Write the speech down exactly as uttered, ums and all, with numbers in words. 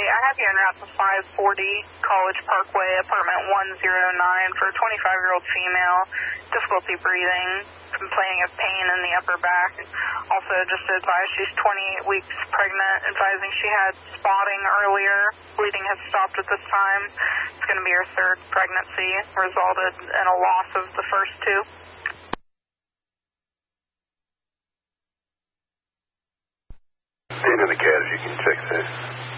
I have you en route to five forty College Parkway, apartment one oh nine for a twenty-five-year-old female, difficulty breathing, complaining of pain in the upper back. Also, just to advise, she's twenty-eight weeks pregnant, advising she had spotting earlier. Bleeding has stopped at this time. It's going to be her third pregnancy, resulted in a loss of the first two. Staying in the cat, if you can check this.